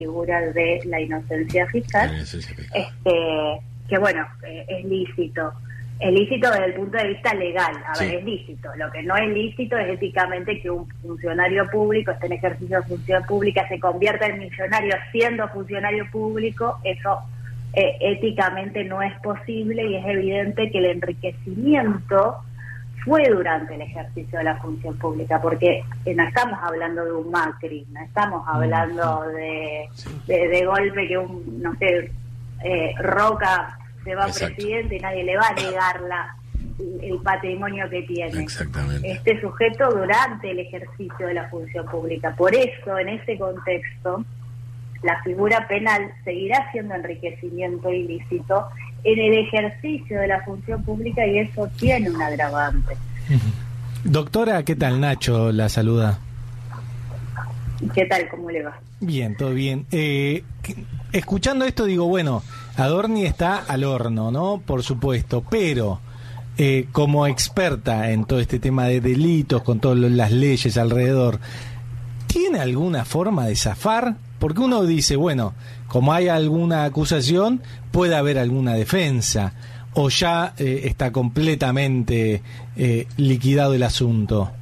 figura de la inocencia fiscal, que bueno, es lícito. Es lícito desde el punto de vista legal, es lícito. Lo que no es lícito es éticamente que un funcionario público esté en ejercicio de función pública, se convierta en millonario siendo funcionario público. Eso éticamente no es posible, y es evidente que el enriquecimiento fue durante el ejercicio de la función pública, porque no estamos hablando de un Macri, no estamos hablando de golpe que Roca se va presidente y nadie le va a negar el patrimonio que tiene. Exactamente. Este sujeto durante el ejercicio de la función pública. Por eso, en ese contexto, la figura penal seguirá siendo enriquecimiento ilícito en el ejercicio de la función pública, y eso tiene un agravante. Doctora, ¿qué tal? Nacho la saluda. ¿Qué tal? ¿Cómo le va? Bien, todo bien. Escuchando esto digo, bueno, Adorni está al horno, ¿no? Por supuesto, pero como experta en todo este tema de delitos, con todas las leyes alrededor, ¿tiene alguna forma de zafar? Porque uno dice, bueno, como hay alguna acusación, puede haber alguna defensa, o ya está completamente liquidado el asunto.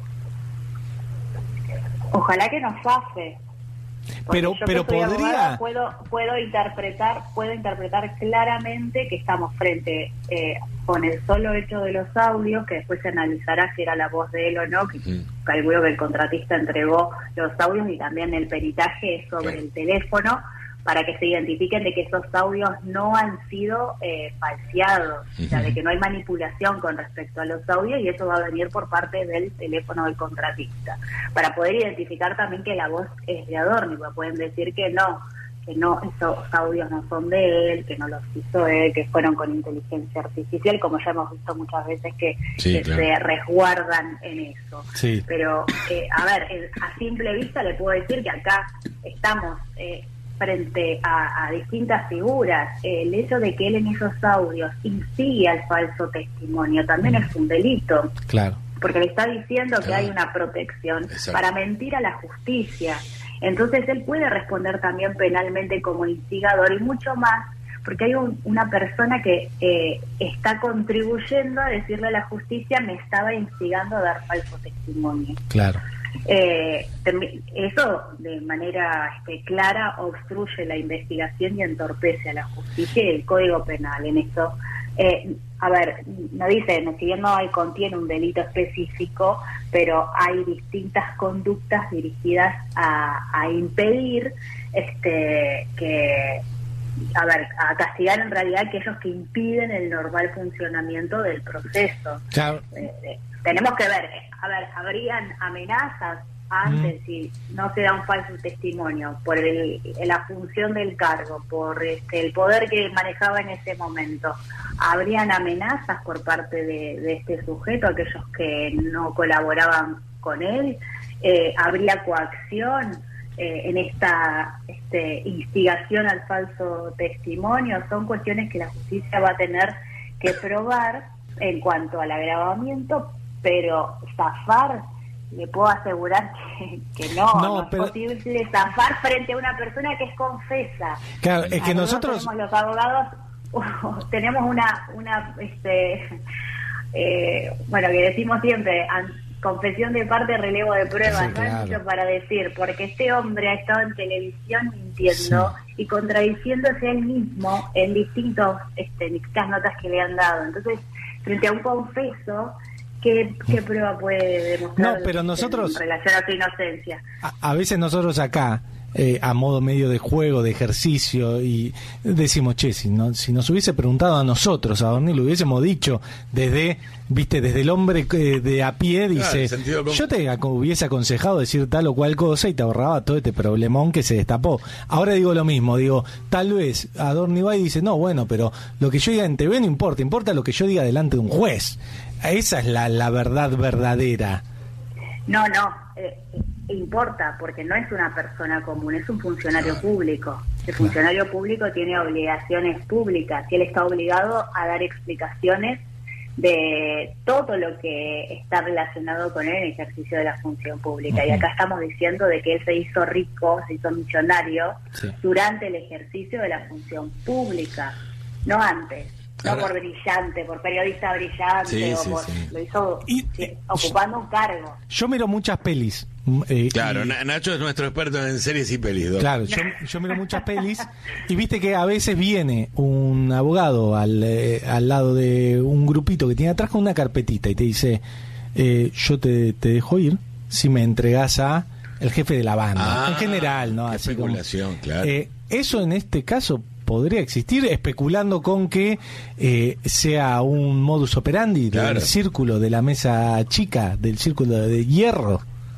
Ojalá que nos zafe. Pero podría... Abogada, puedo interpretar claramente que estamos frente con el solo hecho de los audios, que después se analizará si era la voz de él o no, que calculo que el contratista entregó los audios, y también el peritaje sobre el teléfono, para que se identifiquen de que esos audios no han sido falseados, o sea, de que no hay manipulación con respecto a los audios, y eso va a venir por parte del teléfono del contratista, para poder identificar también que la voz es de Adorni. Pueden decir que no, esos audios no son de él, que no los hizo él, que fueron con inteligencia artificial, como ya hemos visto muchas veces que se resguardan en eso. Sí. Pero, a simple vista le puedo decir que acá estamos frente a distintas figuras. El hecho de que él en esos audios instigue al falso testimonio también es un delito. Claro. Porque le está diciendo que hay una protección para mentir a la justicia. Entonces él puede responder también penalmente como instigador, y mucho más, porque hay una persona que está contribuyendo a decirle a la justicia: me estaba instigando a dar falso testimonio. Claro. Eso de manera clara obstruye la investigación y entorpece a la justicia y el Código Penal en esto. No dice, si bien no contiene un delito específico, pero hay distintas conductas dirigidas a impedir a castigar en realidad aquellos que impiden el normal funcionamiento del proceso. Claro. Tenemos que ver, habrían amenazas antes si no se da un falso testimonio por la función del cargo, por el poder que manejaba en ese momento. ¿Habrían amenazas por parte de este sujeto, aquellos que no colaboraban con él? ¿Habría coacción en esta instigación al falso testimonio? Son cuestiones que la justicia va a tener que probar en cuanto al agravamiento, pero zafar, le puedo asegurar que no es posible zafar frente a una persona que es confesa. Claro, es que nosotros los abogados tenemos que decimos siempre: confesión de parte, relevo de pruebas. Sí, claro. No hay mucho para decir, porque este hombre ha estado en televisión mintiendo y contradiciéndose a él mismo en distintas notas que le han dado. Entonces, frente a un confeso, ¿qué prueba puede demostrar? No, pero nosotros, en relación a su inocencia? A veces nosotros acá, a modo medio de juego, de ejercicio, y decimos, si nos hubiese preguntado a nosotros, a Adorni, lo hubiésemos dicho desde el hombre de a pie, dice, yo te hubiese aconsejado decir tal o cual cosa y te ahorraba todo este problemón que se destapó. Ahora digo lo mismo, tal vez Adorni va y dice, no, bueno, pero lo que yo diga en TV no importa, importa lo que yo diga delante de un juez. Esa es la verdad verdadera. No, importa, porque no es una persona común, es un funcionario público. El funcionario público tiene obligaciones públicas y él está obligado a dar explicaciones de todo lo que está relacionado con el ejercicio de la función pública. Y acá estamos diciendo de que él se hizo rico, se hizo millonario durante el ejercicio de la función pública, no antes. No por brillante, por periodista brillante, lo hizo ocupando un cargo. Yo miro muchas pelis. Claro, Nacho es nuestro experto en series y pelis. Claro, yo miro muchas pelis y viste que a veces viene un abogado al lado de un grupito que tiene atrás con una carpetita y te dice, yo te dejo ir si me entregás a el jefe de la banda. En general, ¿no? Así especulación, como, claro. Eso en este caso podría existir, especulando con que sea un modus operandi del círculo de la mesa chica, del círculo de hierro.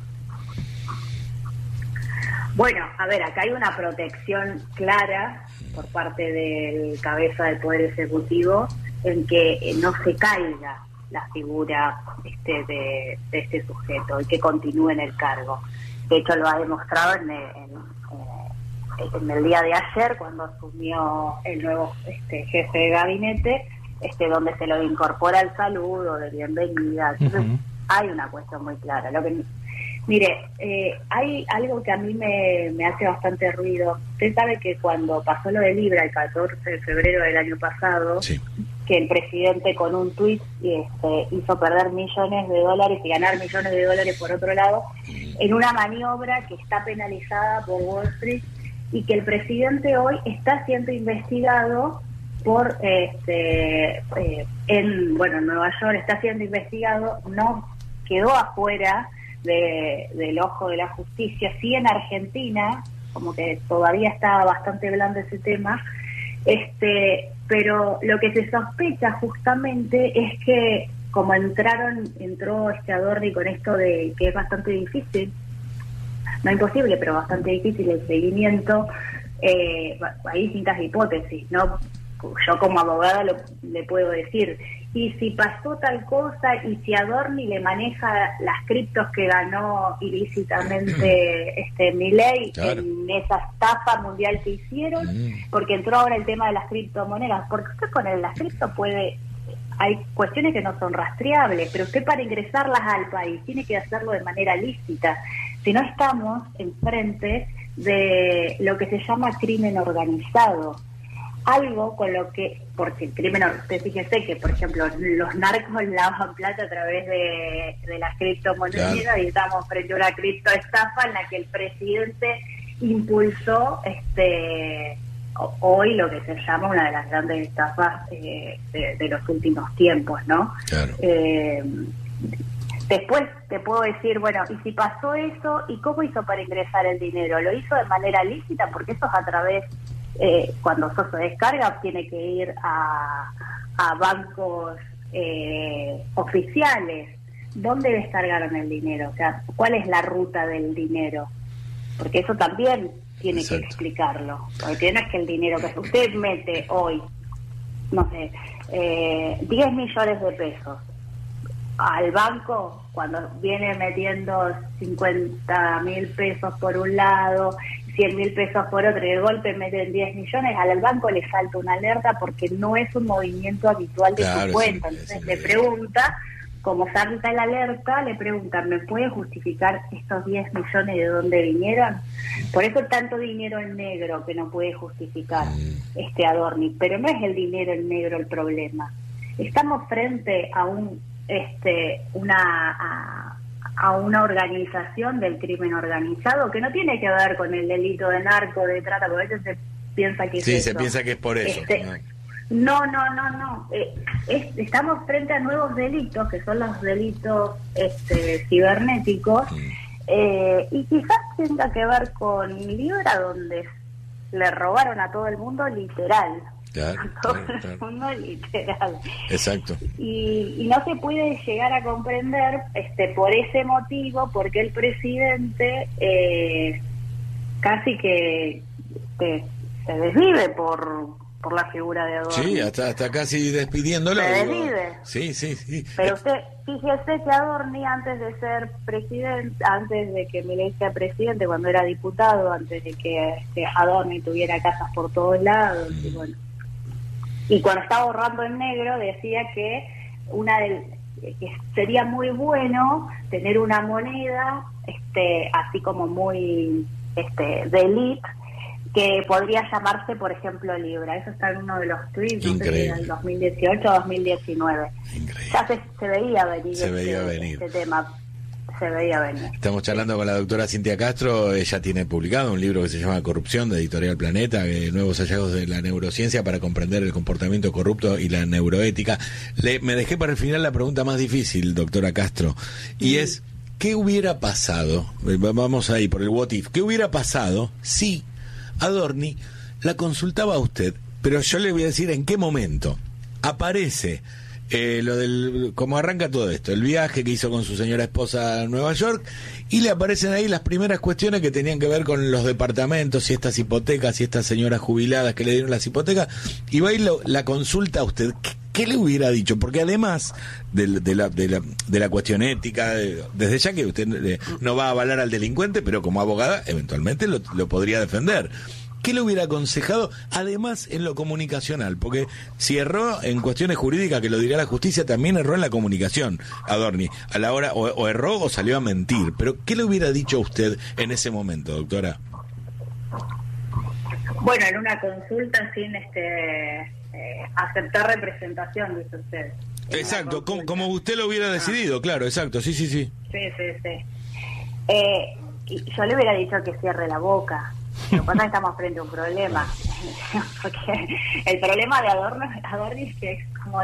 Bueno, a ver, acá hay una protección clara por parte del cabeza del Poder Ejecutivo en que no se caiga la figura de este sujeto y que continúe en el cargo. De hecho, lo ha demostrado en el día de ayer, cuando asumió el nuevo jefe de gabinete, donde se lo incorpora el saludo de bienvenida. Entonces, hay una cuestión muy clara. Mire, hay algo que a mí me hace bastante ruido. Usted sabe que cuando pasó lo de Libra el 14 de febrero del año pasado, que el presidente con un tuit hizo perder millones de dólares y ganar millones de dólares por otro lado, en una maniobra que está penalizada por Wall Street, y que el presidente hoy está siendo investigado por en Nueva York está siendo investigado, no quedó afuera del ojo de la justicia, sí en Argentina, como que todavía está bastante blando ese tema, pero lo que se sospecha justamente es que como entró Adorni con esto de que es bastante difícil, no imposible, pero bastante difícil el seguimiento, hay distintas hipótesis, ¿no? Yo como abogada le puedo decir, y si pasó tal cosa, y si Adorni le maneja las criptos que ganó ilícitamente Milei en esa estafa mundial que hicieron, porque entró ahora el tema de las criptomonedas, porque usted con las criptos hay cuestiones que no son rastreables, pero usted para ingresarlas al país tiene que hacerlo de manera lícita, si no estamos enfrente de lo que se llama crimen organizado, algo con lo que, porque el crimen, usted fíjese que por ejemplo los narcos lavan plata a través de las criptomonedas, y estamos frente a una criptoestafa en la que el presidente impulsó hoy lo que se llama una de las grandes estafas de los últimos tiempos, ¿no? Claro. Después te puedo decir, bueno, ¿y si pasó eso? ¿Y cómo hizo para ingresar el dinero? ¿Lo hizo de manera lícita? Porque eso es a través, cuando eso se descarga, tiene que ir a bancos oficiales. ¿Dónde descargaron el dinero? O sea, ¿cuál es la ruta del dinero? Porque eso también tiene que explicarlo. Porque no es que el dinero que usted mete hoy, no sé, 10 millones de pesos al banco, cuando viene metiendo 50.000 pesos por un lado, 100.000 pesos por otro, y de golpe meten 10 millones, al banco le salta una alerta porque no es un movimiento habitual de su cuenta. Entonces le pregunta, como salta la alerta, le preguntan, ¿me puede justificar estos 10 millones de dónde vinieron? Por eso tanto dinero en negro que no puede justificar Adorni, pero no es el dinero en negro el problema. Estamos frente a una organización del crimen organizado que no tiene que ver con el delito de narco, de trata, porque a veces se piensa que es eso. Se piensa que es por eso. No. Estamos frente a nuevos delitos, que son los delitos cibernéticos, y quizás tenga que ver con Libra, donde le robaron a todo el mundo literal. Claro. El mundo literal. Exacto. Y no se puede llegar a comprender por ese motivo, porque el presidente casi que se desvive por la figura de Adorni. Sí, hasta casi despidiéndolo. Se desvive. Sí. Pero usted fíjese que Adorni, antes de ser presidente, antes de que Milei sea presidente, cuando era diputado, antes de que Adorni tuviera casas por todos lados, y cuando estaba ahorrando en negro decía que que sería muy bueno tener una moneda así como muy de elite, que podría llamarse, por ejemplo, Libra. Eso está en uno de los tweets, no sé si era el 2018 o 2019. Increíble. Ya se veía venir, este tema. Se veía venir. Estamos charlando con la doctora Cintia Castro. Ella tiene publicado un libro que se llama Corrupción, de Editorial Planeta, nuevos hallazgos de la neurociencia para comprender el comportamiento corrupto y la neuroética. Me dejé para el final la pregunta más difícil, doctora Castro, y es, ¿qué hubiera pasado? Vamos ahí por el what if. ¿Qué hubiera pasado si Adorni la consultaba a usted? Pero yo le voy a decir en qué momento aparece cómo arranca todo esto, el viaje que hizo con su señora esposa a Nueva York, y le aparecen ahí las primeras cuestiones que tenían que ver con los departamentos y estas hipotecas y estas señoras jubiladas que le dieron las hipotecas, y va y la consulta a usted. ¿Qué le hubiera dicho? Porque además de la cuestión ética, desde ya que usted no va a avalar al delincuente, pero como abogada eventualmente lo podría defender. ¿Qué le hubiera aconsejado? Además en lo comunicacional, porque si erró en cuestiones jurídicas, que lo dirá la justicia, también erró en la comunicación, Adorni, a la hora, o erró o salió a mentir. Pero ¿qué le hubiera dicho a usted en ese momento, doctora? Bueno, en una consulta sin aceptar representación, dice usted. Exacto, como usted lo hubiera decidido, claro, exacto, sí. Sí. Yo le hubiera dicho que cierre la boca. Lo que pasa es que estamos frente a un problema, porque el problema de Adorni es que, como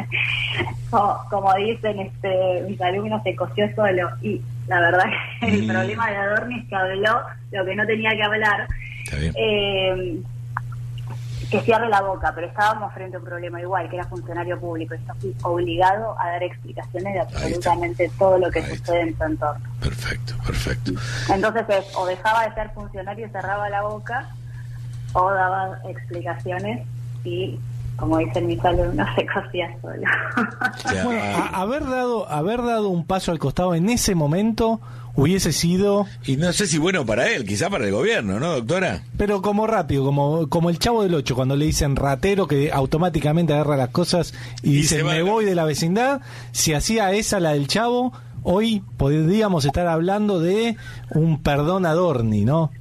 dicen mis alumnos, se coció solo, y la verdad que el problema de Adorni es que habló lo que no tenía que hablar. Está bien. Que cierre la boca, pero estábamos frente a un problema igual, que era funcionario público, y está obligado a dar explicaciones de absolutamente todo lo que sucede en su entorno. Perfecto. Entonces o dejaba de ser funcionario y cerraba la boca, o daba explicaciones y, como dicen mis alumnos, se cosía solo. Bueno, haber dado un paso al costado en ese momento hubiese sido... Y no sé si bueno para él, quizá para el gobierno, ¿no, doctora? Pero como rápido, como el Chavo del Ocho, cuando le dicen ratero, que automáticamente agarra las cosas y dice, me voy de la vecindad. Si hacía esa la del Chavo, hoy podríamos estar hablando de un perdón a Adorni, ¿no?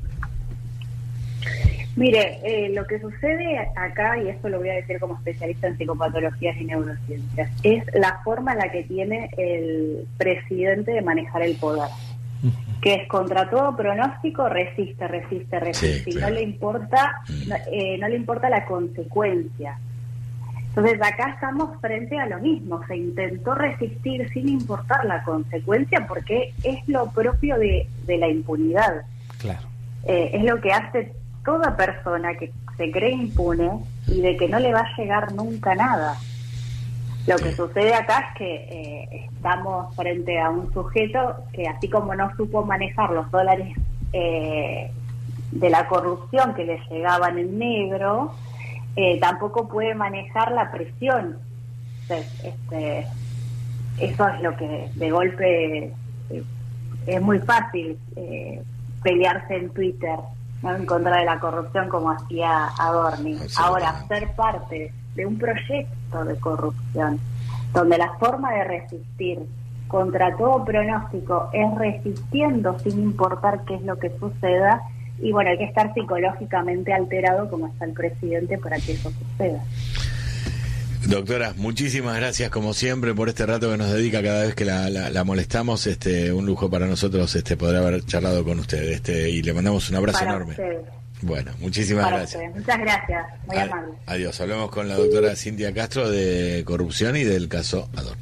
Mire, lo que sucede acá, y esto lo voy a decir como especialista en psicopatologías y neurociencias, es la forma en la que tiene el presidente de manejar el poder, que es contra todo pronóstico, resiste, sí, y claro. no le importa la consecuencia. Entonces acá estamos frente a lo mismo, se intentó resistir sin importar la consecuencia, porque es lo propio de la impunidad. Claro. Es lo que hace toda persona que se cree impune y de que no le va a llegar nunca nada. Lo que sucede acá es que estamos frente a un sujeto que, así como no supo manejar los dólares de la corrupción que le llegaban en negro, tampoco puede manejar la presión. Entonces, eso es lo que de golpe es muy fácil pelearse en Twitter, ¿no?, en contra de la corrupción, como hacía Adorni. Ahora, ser parte de un proyecto de corrupción donde la forma de resistir contra todo pronóstico es resistiendo sin importar qué es lo que suceda, y bueno, hay que estar psicológicamente alterado como está el presidente para que eso suceda. Doctora, muchísimas gracias como siempre por este rato que nos dedica cada vez que la molestamos. Un lujo para nosotros poder haber charlado con usted, y le mandamos un abrazo para enorme. Ustedes. Bueno, muchísimas gracias. Ustedes. Muchas gracias, muy amable. Adiós. Hablamos con la doctora Cintia Castro de corrupción y del caso Adorni.